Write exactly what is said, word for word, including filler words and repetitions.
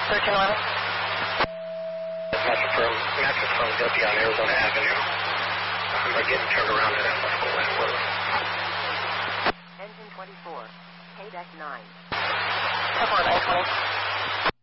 thirteen eleven. Mattress firm, mattress firm deputy on Arizona Avenue. Um, they're getting turned around at West Westwood. Engine twenty-four, K D E C nine. Airport nine twenty.